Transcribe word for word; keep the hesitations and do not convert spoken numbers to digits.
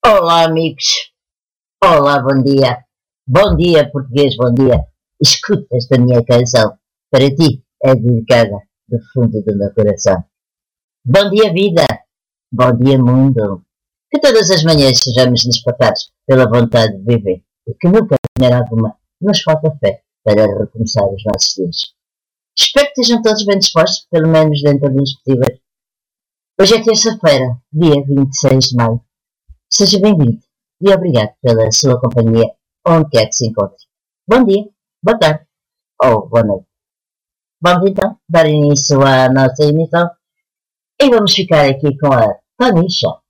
Olá, amigos. Olá, bom dia. Bom dia, português, bom dia. Escuta esta minha canção. Para ti é dedicada do fundo do meu coração. Bom dia, vida. Bom dia, mundo. Que todas as manhãs sejamos despertados pela vontade de viver e que nunca, de maneira alguma, nos falta fé para recomeçar os nossos dias. Espero que estejam todos bem dispostos, pelo menos dentro dos possíveis. Hoje é terça-feira, dia vinte e seis de maio. Seja bem-vindo e obrigado pela sua companhia, onde quer que se encontre. Bom dia, boa tarde ou boa noite. Vamos então dar início à nossa emissão e vamos ficar aqui com a Tonicha.